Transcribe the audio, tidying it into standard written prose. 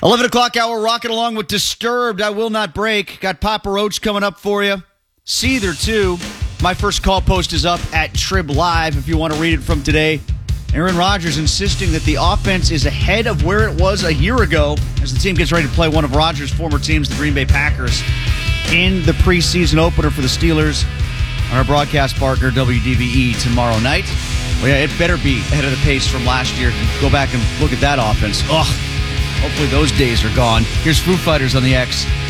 11 o'clock hour, rocking along with Disturbed, I Will Not Break. Got Papa Roach coming up for you. Seether, too. My first call post is up at Trib Live if you want to read it from today. Aaron Rodgers insisting that the offense is ahead of where it was a year ago as the team gets ready to play one of Rodgers' former teams, the Green Bay Packers, in the preseason opener for the Steelers on our broadcast partner, WDVE, tomorrow night. Well, yeah, it better be ahead of the pace from last year. Go back and look at that offense. Ugh. Hopefully those days are gone. Here's Foo Fighters on the X.